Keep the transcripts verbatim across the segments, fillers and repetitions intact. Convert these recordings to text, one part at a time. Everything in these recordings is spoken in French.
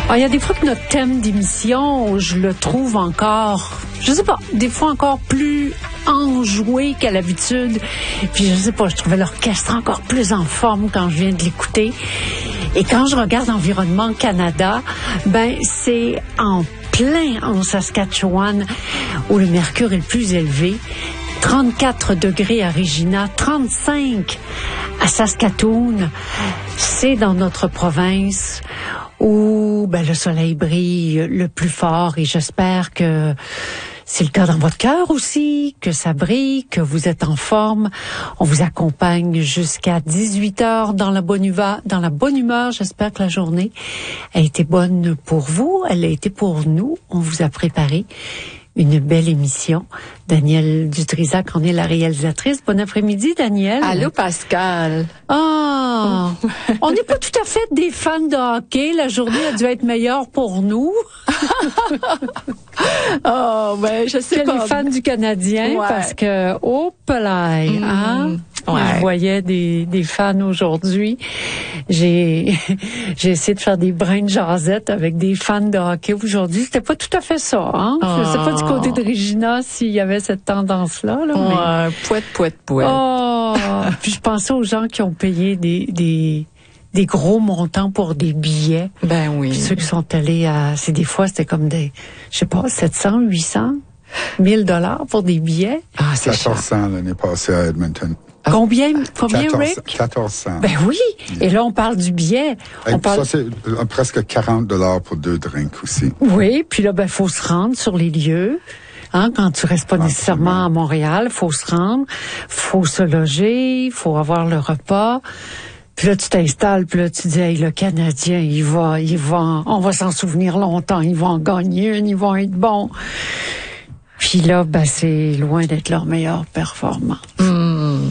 Ah, il y a des fois que notre thème d'émission, je le trouve encore, je sais pas, des fois encore plus enjoué qu'à l'habitude. Puis je sais pas, je trouvais l'orchestre encore plus en forme quand je viens de l'écouter. Et quand je regarde Environnement Canada, ben c'est en plein en Saskatchewan où le mercure est le plus élevé. trente-quatre degrés à Regina, trente-cinq à Saskatoon. C'est dans notre province où ben, le soleil brille le plus fort et j'espère que c'est le cas dans votre cœur aussi, que ça brille, que vous êtes en forme. On vous accompagne jusqu'à dix-huit heures dans la bonne humeur. Dans la bonne humeur, j'espère que la journée a été bonne pour vous. Elle a été pour nous. On vous a préparé une belle émission. Danielle Dutrisac en est la réalisatrice. Bon après-midi, Danielle. Allô, Pascal. Ah, on n'est pas tout à fait des fans de hockey. La journée a dû être meilleure pour nous. Oh, ben, je sais que pas. les fans du Canadien, ouais. parce que, oh, pelay, mmh. hein? Ouais. Je voyais des, des fans aujourd'hui. J'ai, j'ai essayé de faire des brins de jasette avec des fans de hockey aujourd'hui. C'était pas tout à fait ça, hein? Oh. Je sais pas du côté de Regina s'il y avait cette tendance-là, là. Ouais, mais... pouette, pouette, pouette. Oh! Puis je pensais aux gens qui ont payé des, des, des gros montants pour des billets. Ben oui. Puis ceux qui sont allés à, c'est des fois, c'était comme des, je sais pas, sept cents, huit cents, mille dollars pour des billets. Ah, c'est quatorze cents l'année passée à Edmonton. Combien, combien, quatorze, Rick? quatorze cents. Ben oui. Yeah. Et là, on parle du billet. Et on parle... Ça, c'est euh, presque quarante dollars pour deux drinks aussi. Oui. Puis là, ben, faut se rendre sur les lieux. Hein, quand tu restes pas nécessairement à Montréal, faut se rendre, faut se loger, faut avoir le repas. Puis là, tu t'installes, puis là, tu dis, hey, le Canadien, il va, il va, on va s'en souvenir longtemps, il va en gagner une, ils vont être bons. Puis là, ben, c'est loin d'être leur meilleure performance. Mm.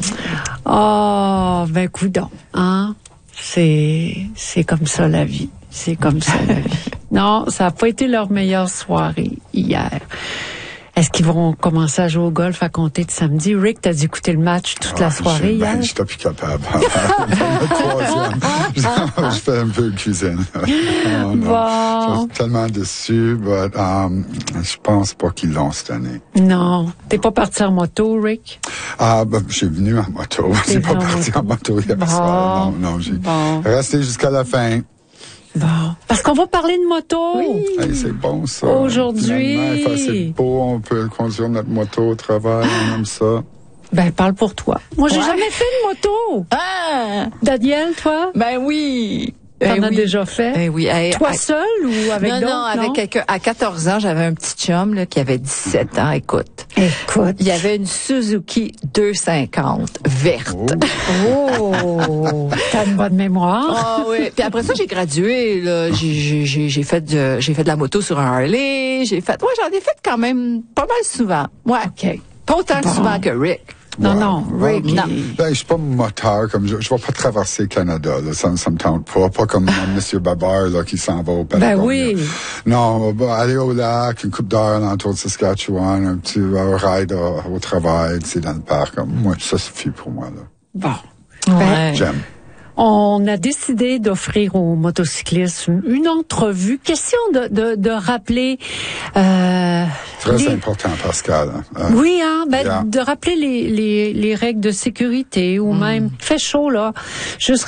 Oh, ben, coudonc, hein? C'est, c'est comme ça la vie. C'est comme ça la vie. Non, ça n'a pas été leur meilleure soirée hier. Est-ce qu'ils vont commencer à jouer au golf à compter de samedi? Rick, t'as dû écouter le match toute ah, la soirée hier? Ben, j'étais plus capable. Le troisième, je fais un peu de cuisine. Oh, bon. Je suis tellement déçu, mais um, je pense pas qu'ils l'ont cette année. Non. T'es pas parti en moto, Rick? Ah, ben, j'ai venu en moto. J'ai pas parti en moto hier bon. soir. Non, non, j'ai bon. resté jusqu'à la fin. Bon. Parce qu'on va parler de moto. Oui. Hey, c'est bon, ça. Aujourd'hui. Il fait beau, on peut conduire notre moto au travail, on aime ça. Ben, parle pour toi. Moi, j'ai ouais. jamais fait de moto. Ah! Danielle, toi? Ben oui. T'en ben as oui. déjà fait? Ben oui. Hey, toi hey. seul ou avec non, d'autres? Non, avec quelqu'un. À quatorze ans, j'avais un petit chum là, qui avait dix-sept ans. Écoute. Écoute. Il y avait une Suzuki deux cent cinquante verte. Oh! oh. T'as une bonne mémoire. Ah oh, oui. Puis après ça, j'ai gradué. Là. J'ai, j'ai, j'ai, fait de, j'ai fait de la moto sur un Harley. J'ai fait... Ouais, j'en ai fait quand même pas mal souvent. Ouais. OK. Pas autant bon. souvent que Rick. Non, wow. non, Rick. Bon, non. Ben, je suis pas moteur, comme je, je vais pas traverser le Canada, là. Ça, ça me tente pas. Pas comme M. Babar, là, qui s'en va au Patagonia. Ben oui. Non, bah, aller au lac, une coupe d'heure l'entour de Saskatchewan, un petit uh, ride au, au travail, tu sais, dans le parc. Comme, moi, ça suffit pour moi, là. Bon. Ouais. Ben, j'aime. On a décidé d'offrir aux motocyclistes une entrevue. Question de, de, de rappeler... Euh, Très les... important, Pascal. Euh, oui, hein, ben, yeah. de rappeler les, les, les règles de sécurité ou mm. même... Il fait chaud, là. Juste